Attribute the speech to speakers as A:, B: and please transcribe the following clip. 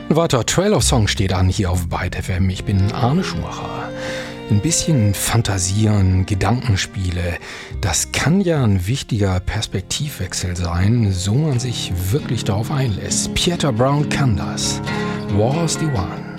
A: Weiter Trail of Song steht an hier auf Byte FM. Ich bin Arne Schumacher. Ein bisschen Fantasieren, Gedankenspiele, das kann ja ein wichtiger Perspektivwechsel sein, so man sich wirklich darauf einlässt. Pieter Brown kann das. War's the One.